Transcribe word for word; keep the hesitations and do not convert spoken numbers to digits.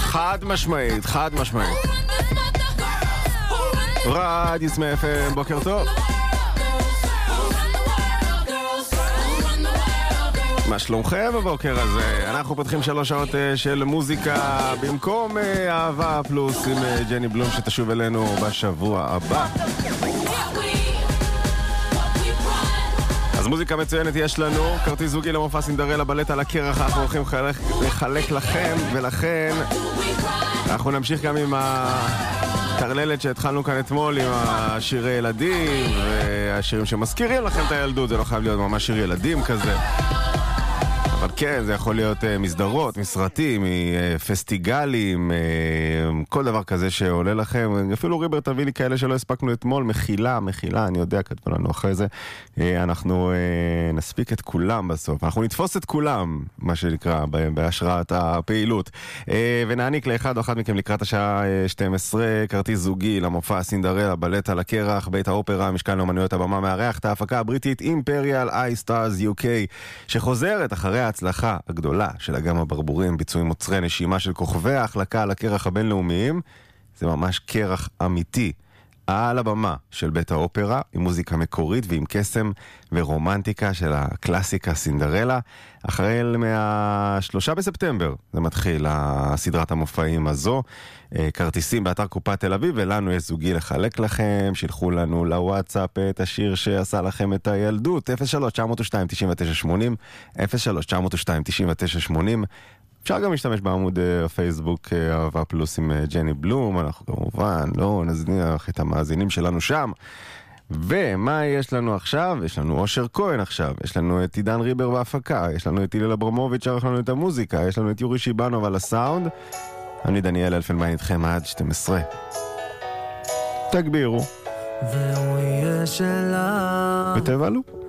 חד משמעית, חד משמעית. רדיו סמי אף אם, בוקר טוב. מה שלומכם בבוקר הזה? אנחנו פותחים שלוש שעות של מוזיקה במקום אהבה פלוס עם ג'ני בלום שתשוב אלינו בשבוע הבא. אז מוזיקה מצוינת יש לנו, כרטיס זוגי למופע סינדרלה בלט על הקרח, אנחנו הולכים לחלק, לחלק לכם, ולכן אנחנו נמשיך גם עם הטרללת שהתחלנו כאן אתמול עם השירי ילדים והשירים שמזכירים לכם את הילדות. זה לא חייב להיות ממש שיר ילדים כזה, אבל כן, זה יכול להיות uh, מסדרות, מסרטים, uh, פסטיגלים, uh, כל דבר כזה שעולה לכם. אפילו ריבר תביא לי כאלה שלא הספקנו אתמול, מחילה, מחילה, אני יודע, כתבו לנו אחרי זה. Uh, אנחנו uh, נספיק את כולם בסוף. אנחנו נתפוס את כולם, מה שנקרא, בהשראת הפעילות. Uh, ונעניק לאחד או אחת מכם לקראת השעה שתים עשרה, כרטיס זוגי למופע סינדרלה בלט על הקרח, בית האופרה, משכן לאומנויות הבמה מארח את ההפקה הבריטית אימפריאל אייסטארס יו קיי, שחוזרת אחרי ההצלחה הגדולה של אגם הברבורים, ביצועים מוצרי נשימה של כוכבי ההחלקה על הקרח הבינלאומיים. זה ממש קרח אמיתי על הבמה של בית האופרה, עם מוזיקה מקורית ועם קסם ורומנטיקה של הקלאסיקה סינדרלה. אחרי מהשלושה בספטמבר זה מתחיל הסדרת המופעים הזו. כרטיסים באתר קופת תל אביב, ולנו יש זוגי לחלק לכם. שילחו לנו לוואטסאפ את השיר שעשה לכם את הילדות, אפס שלוש תשע אפס שתיים תשע תשע שמונים, אפס שלוש תשע אפס שתיים תשע תשע שמונים. אפשר גם להשתמש בעמוד הפייסבוק אהבה פלוס עם ג'ני בלום. אנחנו כמובן לא נזניח את המאזינים שלנו שם. ומה יש לנו עכשיו? יש לנו אושר כהן עכשיו, יש לנו את עידן ריבר בהפקה, יש לנו את הלל אברמוביץ' שערך לנו את המוזיקה, יש לנו את יורי שיבנוב על הסאונד. אני דניאל אלפנדמן איתכם עד שתים עשרה. תגבירו והוא יהיה שלה ותבלו.